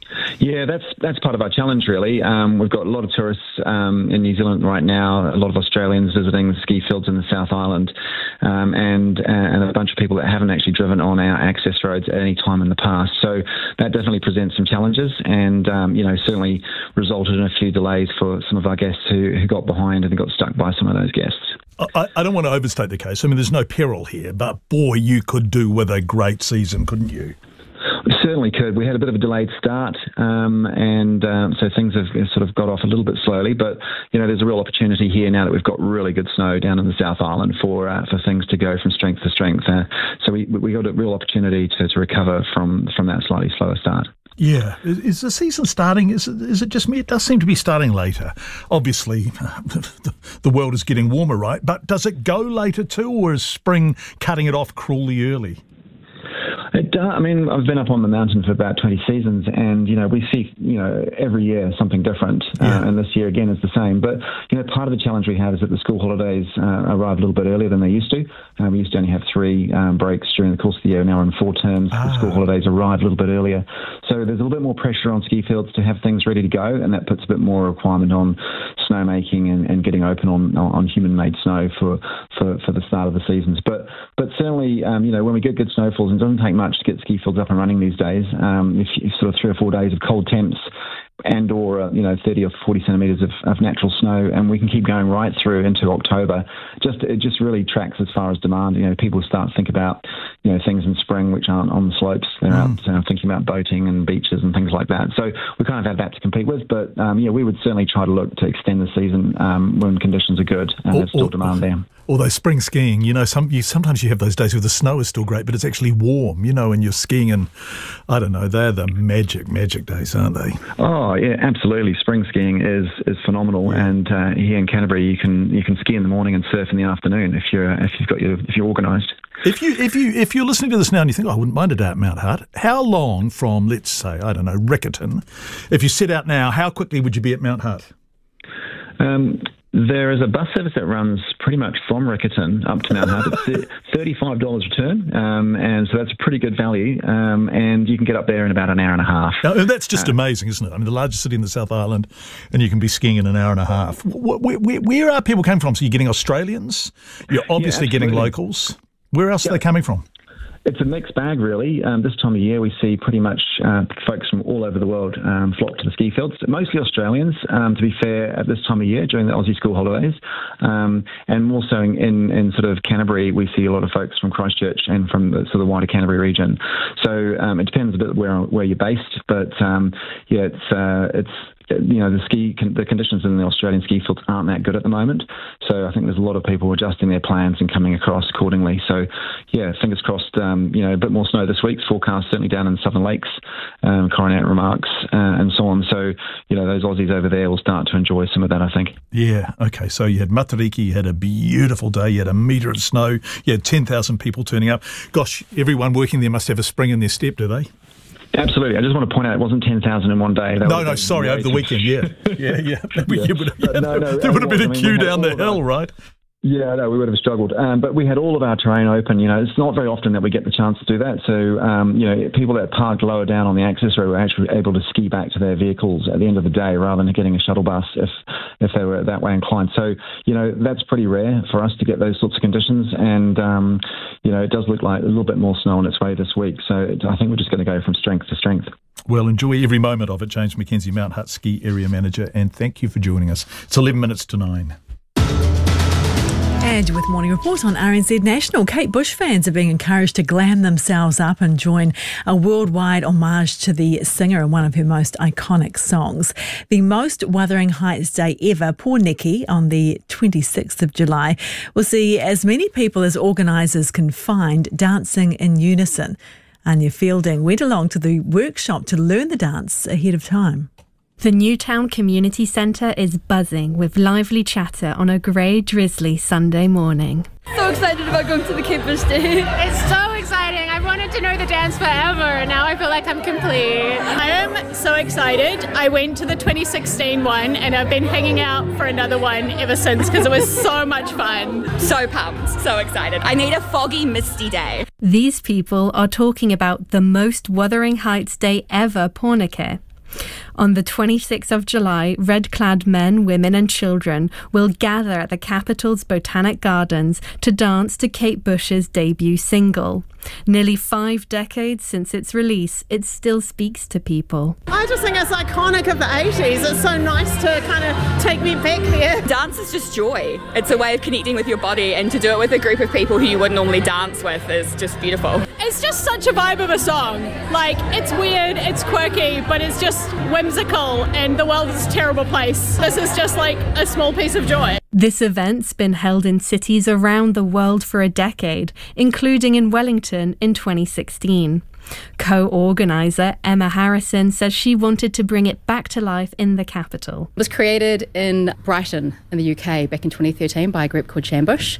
Yeah, that's that's part of our challenge, really. Um, we've got a lot of tourists um, in New Zealand right now, a lot of Australians visiting ski fields in the South Island, um, and and a bunch of people that haven't actually driven on our access roads at any time in the past. So that definitely presents some challenges, and um, you know certainly resulted in a few delays for some of our guests who, who got behind and got stuck by some of those guests. I, I don't want to overstate the case. I mean, there's no peril here, but boy, you could do with a great season, couldn't you? We certainly could. We had a bit of a delayed start, um, and um, so things have sort of got off a little bit slowly. But you know, there's a real opportunity here now that we've got really good snow down in the South Island for uh, for things to go from strength to strength. Uh, so we we got a real opportunity to, to recover from from that slightly slower start. Yeah. Is, is the season starting? Is it, is it just me? It does seem to be starting later. Obviously, the, the world is getting warmer, right? But does it go later too, or is spring cutting it off cruelly early? It does. I mean, I've been up on the mountain for about twenty seasons, and you know, we see, you know, every year something different, yeah. uh, and this year again is the same. But you know, part of the challenge we have is that the school holidays uh, arrive a little bit earlier than they used to. Uh, we used to only have three um, breaks during the course of the year. Now we're in four terms. Ah. The school holidays arrive a little bit earlier, so there's a little bit more pressure on ski fields to have things ready to go, and that puts a bit more requirement on snowmaking and, and getting open on on human-made snow for, for, for the start of the seasons. But but certainly, um, you know, when we get good snowfalls, and it doesn't take much to get ski fields up and running these days. Um, if you sort of three or four days of cold temps and or uh, you know thirty or forty centimetres of, of natural snow, and we can keep going right through into October. Just it just really tracks as far as demand. You know, people start to think about you know things in spring which aren't on the slopes. They're mm. out uh, thinking about boating and beaches and things like that. So we kind of have that to compete with. But um, yeah, we would certainly try to look to extend the season um, when conditions are good and there's still demand there. Although spring skiing, you know, some you sometimes you have those days where the snow is still great, but it's actually warm, you know, and you're skiing, and I don't know, they're the magic, magic days, aren't they? Oh yeah, absolutely. Spring skiing is is phenomenal, yeah. and uh, here in Canterbury, you can you can ski in the morning and surf in the afternoon if you're if you've got your if you're organised. If you if you if you're listening to this now and you think, oh, I wouldn't mind a day at Mount Hutt, how long from, let's say, I don't know, Riccarton, if you set out now, how quickly would you be at Mount Hutt? Um. There is a bus service that runs pretty much from Riccarton up to Mount Hutt. It's thirty-five dollars return, um, and so that's a pretty good value, um, and you can get up there in about an hour and a half. Now, that's just uh, amazing, isn't it? I mean, the largest city in the South Island, and you can be skiing in an hour and a half. Where, where, where are people coming from? So you're getting Australians, you're obviously yeah, getting locals. Where else yep. are they coming from? It's a mixed bag, really. Um, this time of year, we see pretty much uh, folks from all over the world um, flock to the ski fields, mostly Australians, um, to be fair, at this time of year during the Aussie school holidays. Um, and more so in, in, in sort of Canterbury, we see a lot of folks from Christchurch and from the sort of wider Canterbury region. So um, it depends a bit where where you're based, but um, yeah, it's uh, it's. You know, the ski the conditions in the Australian ski fields aren't that good at the moment. So I think there's a lot of people adjusting their plans and coming across accordingly. So, yeah, fingers crossed, um, you know, a bit more snow this week's forecast, certainly down in the Southern Lakes, um, Coronet Remarks, uh, and so on. So, you know, those Aussies over there will start to enjoy some of that, I think. Yeah, okay. So you had Matariki, you had a beautiful day, you had a metre of snow, you had ten thousand people turning up. Gosh, everyone working there must have a spring in their step, do they? Absolutely. I just want to point out it wasn't ten thousand in one day. That no, no, sorry, over the weekend, yeah. Yeah, yeah. yeah. yeah. yeah. No, no, there would have been a I mean, queue down the hill, right? Yeah, no, we would have struggled. Um, but we had all of our terrain open. You know, it's not very often that we get the chance to do that. So, um, you know, people that parked lower down on the access road were actually able to ski back to their vehicles at the end of the day rather than getting a shuttle bus if if they were that way inclined. So, you know, that's pretty rare for us to get those sorts of conditions. And, um, you know, it does look like a little bit more snow on its way this week. So it, I think we're just going to go from strength to strength. Well, enjoy every moment of it. James McKenzie, Mount Hutt Ski Area Manager, and thank you for joining us. It's eleven minutes to nine. And with Morning Report on R N Z National, Kate Bush fans are being encouraged to glam themselves up and join a worldwide homage to the singer in one of her most iconic songs. The most Wuthering Heights day ever, Pōneke, on the twenty-sixth of July, will see as many people as organisers can find dancing in unison. Anya Fielding went along to the workshop to learn the dance ahead of time. The Newtown Community Centre is buzzing with lively chatter on a grey, drizzly Sunday morning. So excited about going to the Kate Bush Day. It's so exciting. I've wanted to know the dance forever, and now I feel like I'm complete. I am so excited. I went to the twenty sixteen one, and I've been hanging out for another one ever since because it was so much fun. So pumped, so excited. I need a foggy, misty day. These people are talking about the most Wuthering Heights day ever, Pōneke. On the twenty-sixth of July, red-clad men, women and children will gather at the capital's Botanic Gardens to dance to Kate Bush's debut single. Nearly five decades since its release, it still speaks to people. I just think it's iconic of the eighties. It's so nice to kind of take me back there. Dance is just joy. It's a way of connecting with your body, and to do it with a group of people who you wouldn't normally dance with is just beautiful. It's just such a vibe of a song. Like, it's weird, it's quirky, but it's just whimsical, and the world is a terrible place. This is just like a small piece of joy. This event's been held in cities around the world for a decade, including in Wellington in twenty sixteen. Co-organiser Emma Harrison says she wanted to bring it back to life in the capital. It was created in Brighton in the U K back in twenty thirteen by a group called Shambush,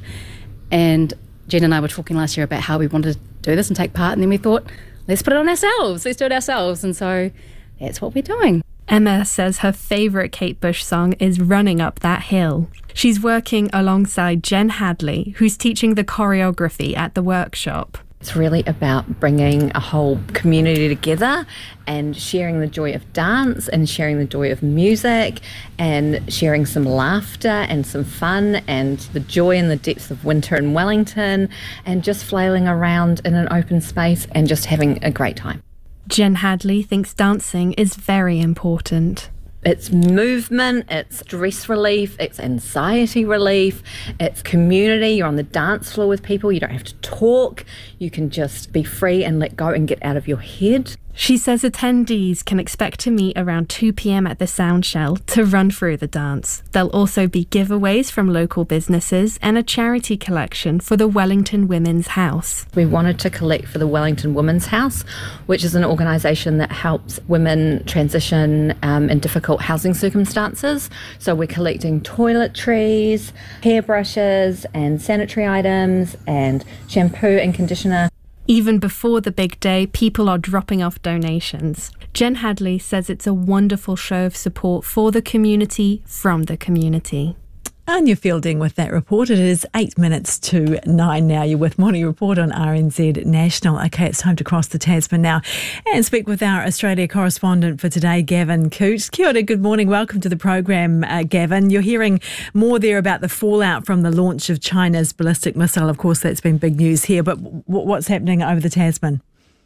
and Jen and I were talking last year about how we wanted to do this and take part, and then we thought, let's put it on ourselves, let's do it ourselves, and so that's what we're doing. Emma says her favourite Kate Bush song is Running Up That Hill. She's working alongside Jen Hadley, who's teaching the choreography at the workshop. It's really about bringing a whole community together and sharing the joy of dance and sharing the joy of music and sharing some laughter and some fun and the joy and the depths of winter in Wellington and just flailing around in an open space and just having a great time. Jen Hadley thinks dancing is very important. It's movement, it's stress relief, it's anxiety relief, it's community. You're on the dance floor with people, you don't have to talk, you can just be free and let go and get out of your head. She says attendees can expect to meet around two p.m. at the Soundshell to run through the dance. There'll also be giveaways from local businesses and a charity collection for the Wellington Women's House. We wanted to collect for the Wellington Women's House, which is an organisation that helps women transition um, in difficult housing circumstances. So we're collecting toiletries, hairbrushes and sanitary items and shampoo and conditioner. Even before the big day, people are dropping off donations. Jen Hadley says it's a wonderful show of support for the community, from the community. And you're fielding with that report. It is eight minutes to nine now. You're with Morning Report on R N Z National. Okay, it's time to cross the Tasman now and speak with our Australia correspondent for today, Gavin Coote. Kia ora, good morning. Welcome to the program, uh, Gavin. You're hearing more there about the fallout from the launch of China's ballistic missile. Of course, that's been big news here. But w- what's happening over the Tasman?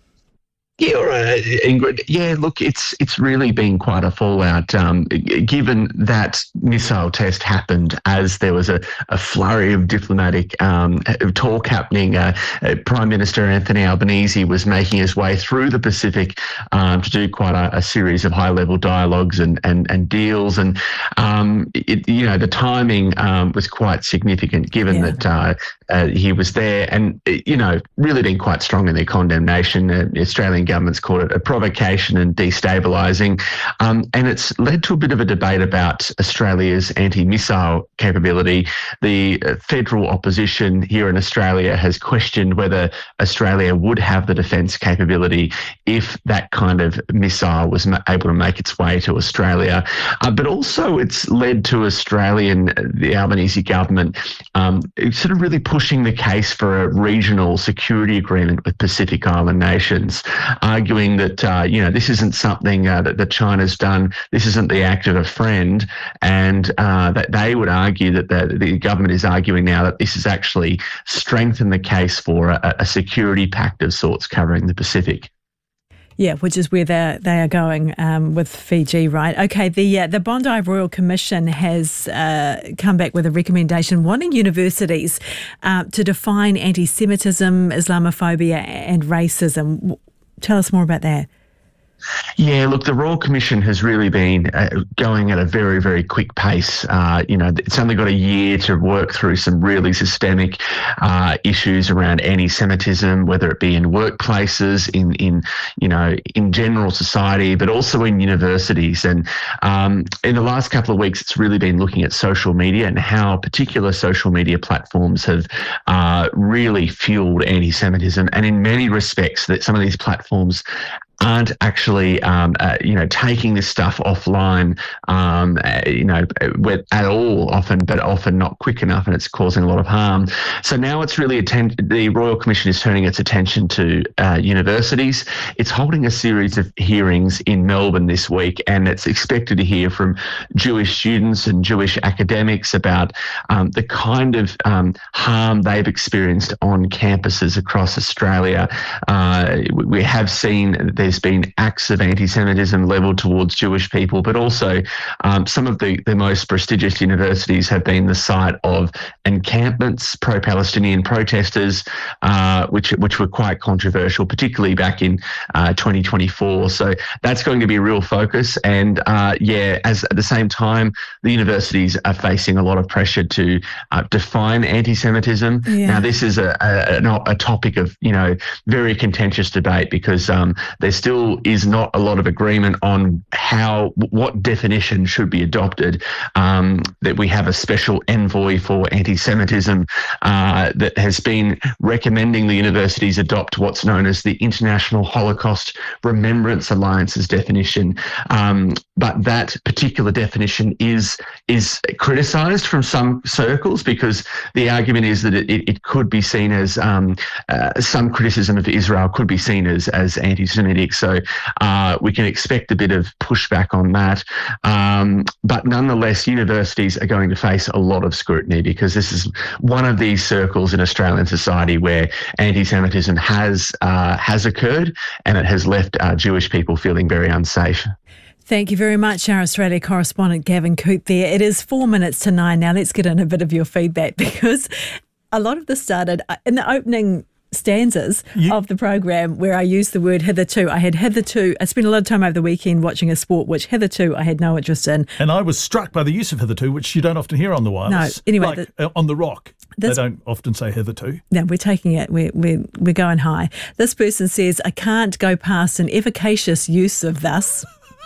Yeah, right, Ingrid. Yeah, look, it's it's really been quite a fallout, um, given that missile test happened as there was a, a flurry of diplomatic um, talk happening. Uh, uh, Prime Minister Anthony Albanese was making his way through the Pacific um, to do quite a, a series of high-level dialogues and, and, and deals. And, um, it, you know, the timing um, was quite significant, given yeah. that uh, uh, he was there and, you know, really been quite strong in their condemnation. Uh, the Australian government's called it a provocation and destabilising. Um, and it's led to a bit of a debate about Australia's anti-missile capability. The uh, federal opposition here in Australia has questioned whether Australia would have the defence capability if that kind of missile was ma- able to make its way to Australia. Uh, but also it's led to Australian, the Albanese government, um, sort of really pushing the case for a regional security agreement with Pacific Island nations, arguing that, uh, you know, this isn't something uh, that, that China's done, this isn't the act of a friend, and uh, that they would argue that the, the government is arguing now that this has actually strengthened the case for a, a security pact of sorts covering the Pacific. Yeah, which is where they they are going um, with Fiji, right? Okay, the uh, the Bondi Royal Commission has uh, come back with a recommendation wanting universities uh, to define anti-Semitism, Islamophobia and racism. Tell us more about that. Yeah, look, the Royal Commission has really been uh, going at a very, very quick pace. Uh, you know, it's only got a year to work through some really systemic uh, issues around anti-Semitism, whether it be in workplaces, in, in you know, in general society, but also in universities. And um, in the last couple of weeks, it's really been looking at social media and how particular social media platforms have uh, really fueled anti-Semitism. And in many respects, that some of these platforms aren't actually, um, uh, you know, taking this stuff offline, um, uh, you know, with, at all often, but often not quick enough, and it's causing a lot of harm. So now it's really atten- the Royal Commission is turning its attention to uh, universities. It's holding a series of hearings in Melbourne this week, and it's expected to hear from Jewish students and Jewish academics about um, the kind of um, harm they've experienced on campuses across Australia. Uh, we have seen there's been acts of anti-Semitism levelled towards Jewish people, but also um, some of the, the most prestigious universities have been the site of encampments, pro-Palestinian protesters, uh, which which were quite controversial, particularly back in uh, twenty twenty-four. So that's going to be a real focus. And uh, yeah, as at the same time, the universities are facing a lot of pressure to uh, define anti-Semitism. Yeah. Now, this is a, a, a topic of, you know, very contentious debate because um, there still is not a lot of agreement on how, what definition should be adopted. Um, that we have a special envoy for anti-Semitism uh, that has been recommending the universities adopt what's known as the International Holocaust Remembrance Alliance's definition. Um, but that particular definition is is criticised from some circles because the argument is that it, it could be seen as um, uh, some criticism of Israel could be seen as as anti-Semitic. So uh, we can expect a bit of pushback on that. Um, but nonetheless, universities are going to face a lot of scrutiny because this is one of these circles in Australian society where anti-Semitism has uh, has occurred, and it has left uh, Jewish people feeling very unsafe. Thank you very much, our Australia correspondent Gavin Coote there. It is four minutes to nine now. Let's get in a bit of your feedback because a lot of this started in the opening stanzas you, of the program where I used the word hitherto. I had hitherto, I spent a lot of time over the weekend watching a sport which hitherto I had no interest in. And I was struck by the use of hitherto, which you don't often hear on the wireless. No, anyway. Like, the, uh, on the rock, this, they don't often say hitherto. No, we're taking it, we're, we're, we're going high. This person says, I can't go past an efficacious use of thus.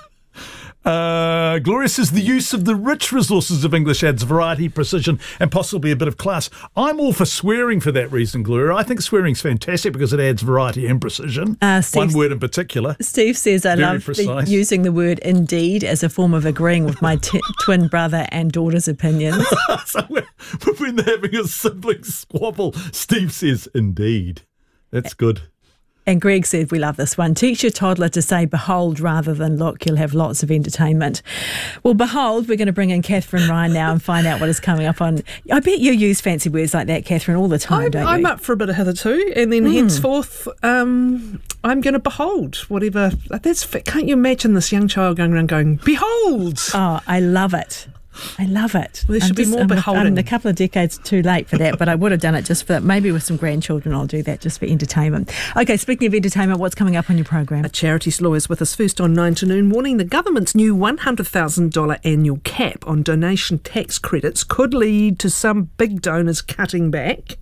Uh, Gloria says the use of the rich resources of English adds variety, precision, and possibly a bit of class. I'm all for swearing for that reason, Gloria. I think swearing's fantastic because it adds variety and precision. Uh, One word in particular. Steve says I love the, using the word indeed as a form of agreeing with my t- twin brother and daughter's opinions. So we're, we've been having a sibling squabble. Steve says indeed. That's good. And Greg said, we love this one. Teach your toddler to say behold rather than look. You'll have lots of entertainment. Well, behold, we're going to bring in Catherine Ryan now and find out what is coming up on. I bet you use fancy words like that, Catherine, all the time, I'm, don't I'm you? I'm up for a bit of hitherto, and then mm. henceforth, um, I'm going to behold whatever. That's can't you imagine this young child going around going, behold? Oh, I love it. I love it. Well, there should I'm be just, more I'm, beholding. I'm a couple of decades too late for that, but I would have done it just for, maybe with some grandchildren, I'll do that just for entertainment. Okay, speaking of entertainment, what's coming up on your program? A charities lawyer's with us first on nine to noon, warning the government's new one hundred thousand dollars annual cap on donation tax credits could lead to some big donors cutting back.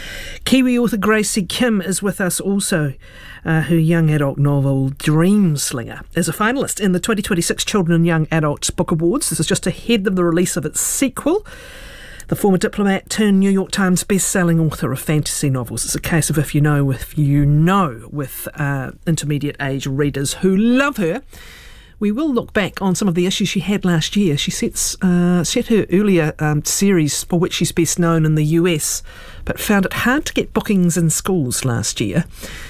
Kiwi author Gracie Kim is with us also. Uh, her young adult novel Dream Slinger is a finalist in the twenty twenty-six Children and Young Adults Book Awards. This is just ahead of the release of its sequel. The former diplomat turned New York Times best-selling author of fantasy novels. It's a case of if you know, if you know, with uh, intermediate age readers who love her. We will look back on some of the issues she had last year. She sets, uh, set her earlier um, series, for which she's best known in the U S, but found it hard to get bookings in schools last year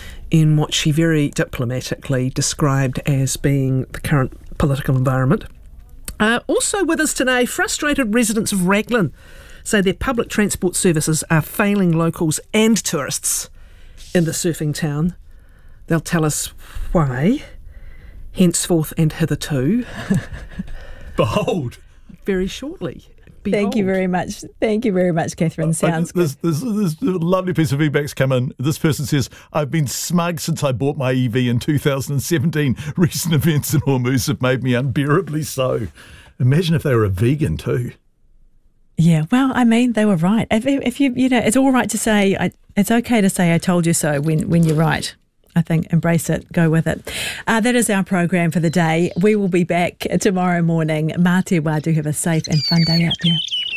in what she very diplomatically described as being the current political environment. Uh, also with us today, frustrated residents of Raglan say their public transport services are failing locals and tourists in the surfing town. They'll tell us why. Henceforth and hitherto. Behold. Very shortly. Behold. Thank you very much. Thank you very much, Catherine. Sounds there's, good. There's, there's, there's a lovely piece of feedback's come in. This person says, I've been smug since I bought my E V in two thousand seventeen. Recent events in Hormuz have made me unbearably so. Imagine if they were a vegan too. Yeah, well, I mean, they were right. If, if you, you know, it's all right to say, I, it's okay to say I told you so when, when you're right. I think embrace it, go with it. Uh, that is our program for the day. We will be back tomorrow morning. Mā te wā, do have a safe and fun day out there.